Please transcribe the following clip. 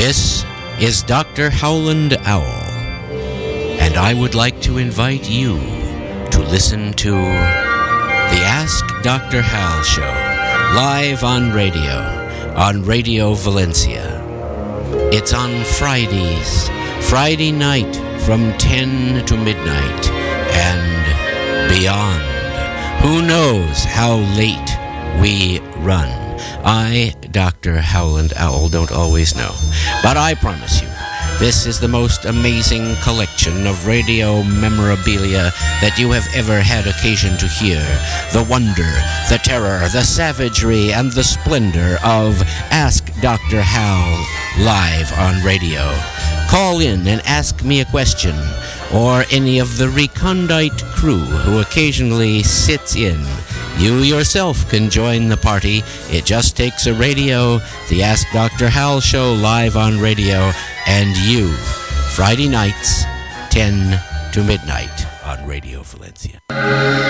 This is Dr. Howland Owl, and I would like to invite you to listen to the Ask Dr. Hal show, live on Radio Valencia. It's on Fridays, Friday night from 10 to midnight and beyond. Who knows how late we run? I, Dr. Howland Owl, don't always know. But I promise you, this is the most amazing collection of radio memorabilia that you have ever had occasion to hear. The wonder, the terror, the savagery, and the splendor of Ask Dr. Hal live on radio. Call in and ask me a question, or any of the recondite crew who occasionally sits in. You yourself can join the party. It just takes a radio, the Ask Dr. Hal show live on radio, and you. Friday nights, 10 to midnight on Radio Valencia.